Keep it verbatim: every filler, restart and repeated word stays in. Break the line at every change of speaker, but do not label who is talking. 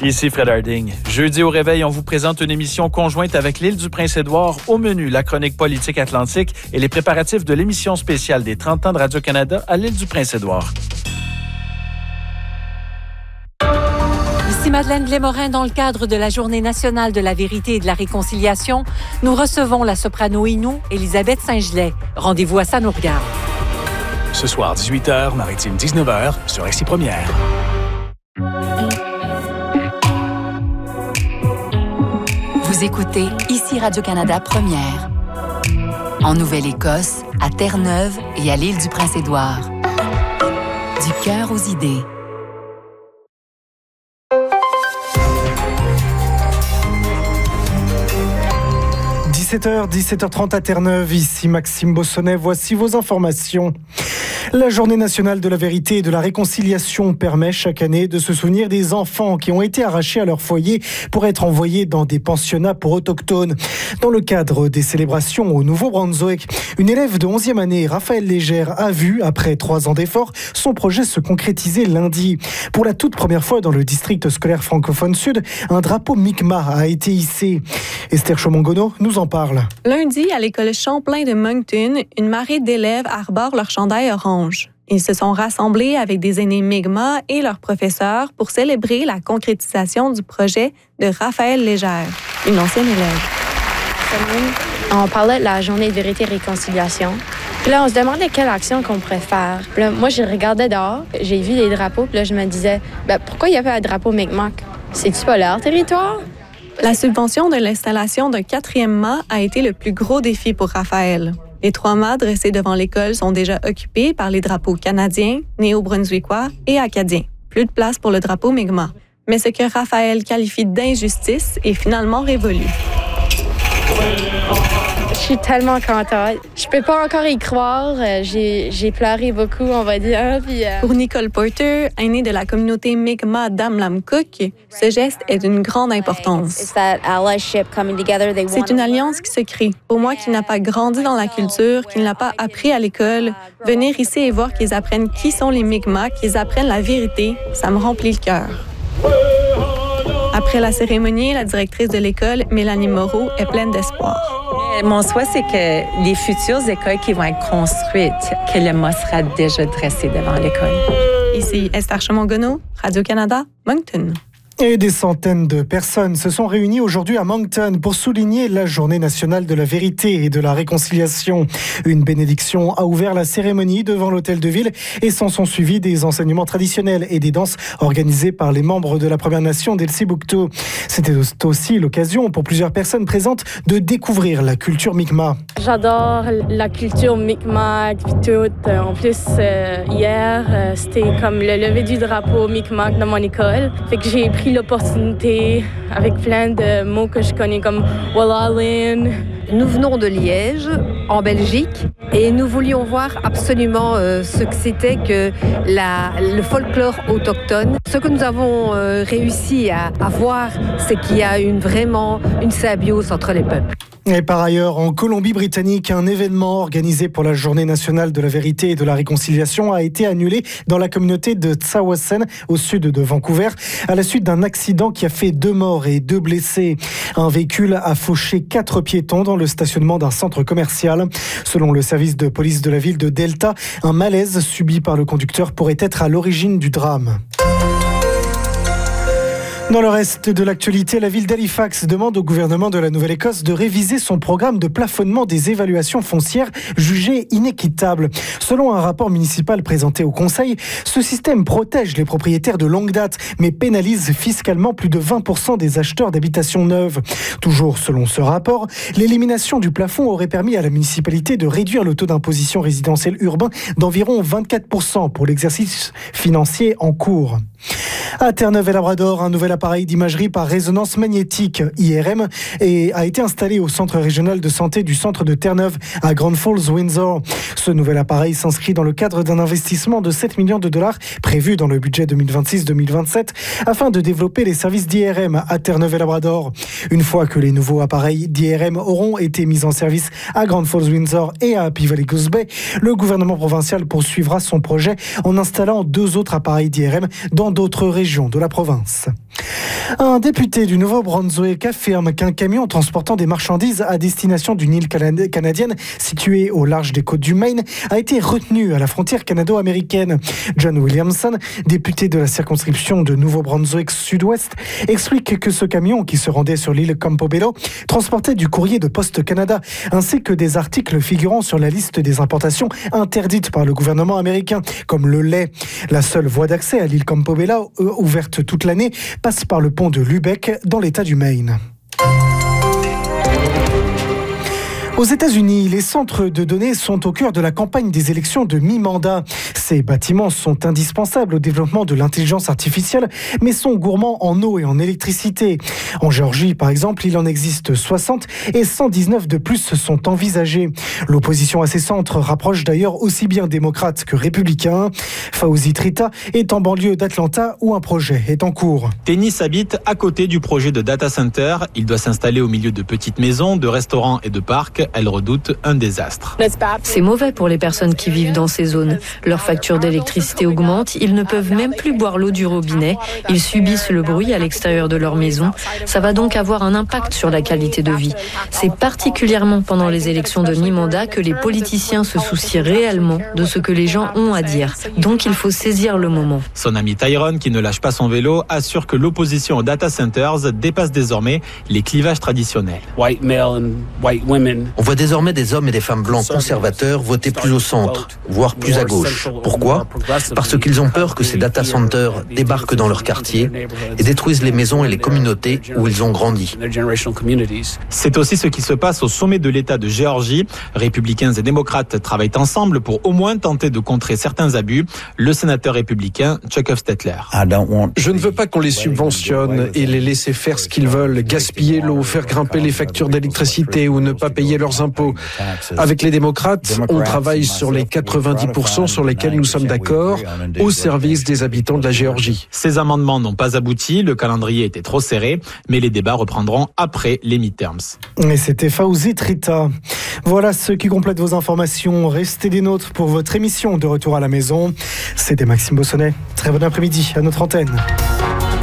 Ici Fred Harding. Jeudi au réveil, on vous présente une émission conjointe avec l'île du Prince-Édouard. Au menu, la chronique politique atlantique et les préparatifs de l'émission spéciale des trente ans de Radio-Canada à l'île du Prince-Édouard.
Ici Madeleine Glémorin. Dans le cadre de la Journée nationale de la vérité et de la réconciliation, nous recevons la soprano Innu, Elisabeth Saint-Gelais. Rendez-vous à Ça nous regarde.
Ce soir, dix-huit heures, Maritime dix-neuf heures, sur Ici Première.
Vous écoutez Ici Radio-Canada Première. En Nouvelle-Écosse, à Terre-Neuve et à l'île du Prince-Édouard. Du cœur aux idées.
dix-sept heures, dix-sept heures trente à Terre-Neuve, ici Maxime Bossonnet, voici vos informations. La Journée nationale de la vérité et de la réconciliation permet chaque année de se souvenir des enfants qui ont été arrachés à leur foyer pour être envoyés dans des pensionnats pour autochtones. Dans le cadre des célébrations au Nouveau-Brunswick, une élève de onzième année, Raphaël Légère, a vu, après trois ans d'efforts, son projet se concrétiser lundi. Pour la toute première fois dans le district scolaire francophone sud, un drapeau Mi'kmaq a été hissé. Esther Chomongono nous en parle.
Lundi, à l'école Champlain de Moncton, une marée d'élèves arborent leur chandail orange. Ils se sont rassemblés avec des aînés Mi'kmaq et leurs professeurs pour célébrer la concrétisation du projet de Raphaël Légère, une ancienne élève.
On parlait de la journée de vérité et réconciliation. Puis là, on se demandait quelle action qu'on pourrait faire. Puis là, moi, je regardais dehors, j'ai vu des drapeaux, puis là, je me disais, ben, pourquoi il n'y a pas un drapeau Mi'kmaq? C'est-tu pas leur territoire?
La subvention de l'installation d'un quatrième mât a été le plus gros défi pour Raphaël. Les trois mâts dressés devant l'école sont déjà occupés par les drapeaux canadiens, néo-brunswickois et acadiens. Plus de place pour le drapeau Mi'kmaq. Mais ce que Raphaël qualifie d'injustice est finalement révolu.
Je suis tellement contente. Je peux pas encore y croire. J'ai, j'ai pleuré beaucoup, on va dire. Puis, euh...
Pour Nicole Porter, aînée de la communauté Mi'kmaq d'Amlamcook, ce geste est d'une grande importance. C'est une alliance qui se crée. Pour moi qui n'a pas grandi dans la culture, qui ne l'a pas appris à l'école, venir ici et voir qu'ils apprennent qui sont les Mi'kmaq, qu'ils apprennent la vérité, ça me remplit le cœur. Après la cérémonie, la directrice de l'école, Mélanie Moreau, est pleine d'espoir.
Mon souhait, c'est que les futures écoles qui vont être construites, que le mât sera déjà dressé devant l'école.
Ici Esther Chomongono, Radio-Canada, Moncton.
Et des centaines de personnes se sont réunies aujourd'hui à Moncton pour souligner la Journée nationale de la vérité et de la réconciliation. Une bénédiction a ouvert la cérémonie devant l'hôtel de ville et s'en sont suivis des enseignements traditionnels et des danses organisées par les membres de la Première Nation d'Elsibuktu. C'était aussi l'occasion pour plusieurs personnes présentes de découvrir la culture Mi'kmaq.
J'adore la culture Mi'kmaq puis tout. En plus, euh, hier, euh, c'était comme le lever du drapeau Mi'kmaq dans mon école. Fait que j'ai pris l'opportunité avec plein de mots que je connais comme Wallalin.
Nous venons de Liège, en Belgique, et nous voulions voir absolument euh, ce que c'était que la, le folklore autochtone. Ce que nous avons euh, réussi à, à voir, c'est qu'il y a une, vraiment une symbiose entre les peuples.
Et par ailleurs, en Colombie-Britannique, un événement organisé pour la Journée nationale de la vérité et de la réconciliation a été annulé dans la communauté de Tsawwassen, au sud de Vancouver, à la suite d'un accident qui a fait deux morts et deux blessés. Un véhicule a fauché quatre piétons dans le stationnement d'un centre commercial. Selon le service de police de la ville de Delta, un malaise subi par le conducteur pourrait être à l'origine du drame. Dans le reste de l'actualité, la ville d'Halifax demande au gouvernement de la Nouvelle-Écosse de réviser son programme de plafonnement des évaluations foncières jugé inéquitable. Selon un rapport municipal présenté au Conseil, ce système protège les propriétaires de longue date, mais pénalise fiscalement plus de vingt pour cent des acheteurs d'habitations neuves. Toujours selon ce rapport, l'élimination du plafond aurait permis à la municipalité de réduire le taux d'imposition résidentiel urbain d'environ vingt-quatre pour cent pour l'exercice financier en cours. À Terre-Neuve-et-Labrador, un nouvel appareil d'imagerie par résonance magnétique, I R M, et a été installé au centre régional de santé du centre de Terre-Neuve à Grand Falls, Windsor. Ce nouvel appareil s'inscrit dans le cadre d'un investissement de sept millions de dollars prévu dans le budget deux mille vingt-six deux mille vingt-sept afin de développer les services d'I R M à Terre-Neuve-et-Labrador. Une fois que les nouveaux appareils d'I R M auront été mis en service à Grand Falls, Windsor et à Happy Valley Goose Bay, le gouvernement provincial poursuivra son projet en installant deux autres appareils d'I R M dans d'autres régions de la province. Un député du Nouveau-Brunswick affirme qu'un camion transportant des marchandises à destination d'une île canadienne située au large des côtes du Maine a été retenu à la frontière canado-américaine. John Williamson, député de la circonscription de Nouveau-Brunswick Sud-Ouest, explique que ce camion qui se rendait sur l'île Campobello transportait du courrier de Poste Canada ainsi que des articles figurant sur la liste des importations interdites par le gouvernement américain, comme le lait. La seule voie d'accès à l'île Campobello, ouverte toute l'année, passe par le pont de Lubec dans l'État du Maine. Aux États-Unis, les centres de données sont au cœur de la campagne des élections de mi-mandat. Ces bâtiments sont indispensables au développement de l'intelligence artificielle, mais sont gourmands en eau et en électricité. En Géorgie, par exemple, il en existe soixante et cent dix-neuf de plus sont envisagés. L'opposition à ces centres rapproche d'ailleurs aussi bien démocrates que républicains. Fawzi Trita est en banlieue d'Atlanta où un projet est en cours.
Tennis habite à côté du projet de data center. Il doit s'installer au milieu de petites maisons, de restaurants et de parcs. Elle redoute un désastre.
C'est mauvais pour les personnes qui vivent dans ces zones. Leur facture d'électricité augmente, ils ne peuvent même plus boire l'eau du robinet, ils subissent le bruit à l'extérieur de leur maison. Ça va donc avoir un impact sur la qualité de vie. C'est particulièrement pendant les élections de mi-mandat que les politiciens se soucient réellement de ce que les gens ont à dire. Donc il faut saisir le moment.
Son ami Tyrone, qui ne lâche pas son vélo, assure que l'opposition aux data centers dépasse désormais les clivages traditionnels.
White male and white women. On voit désormais des hommes et des femmes blancs conservateurs voter plus au centre, voire plus à gauche. Pourquoi ? Parce qu'ils ont peur que ces data centers débarquent dans leur quartier et détruisent les maisons et les communautés où ils ont grandi.
C'est aussi ce qui se passe au sommet de l'État de Géorgie. Républicains et démocrates travaillent ensemble pour au moins tenter de contrer certains abus. Le sénateur républicain Chuck Hofstetler.
Je ne veux pas qu'on les subventionne et les laisser faire ce qu'ils veulent, gaspiller l'eau, faire grimper les factures d'électricité ou ne pas payer leurs impôts. Avec les démocrates, on travaille sur les quatre-vingt-dix pour cent sur lesquels nous sommes d'accord, au service des habitants de la Géorgie.
Ces amendements n'ont pas abouti, le calendrier était trop serré, mais les débats reprendront après les midterms.
Et c'était Fawzi Trita. Voilà ce qui complète vos informations. Restez des nôtres pour votre émission de Retour à la maison. C'était Maxime Bossonnet. Très bon après-midi à notre antenne.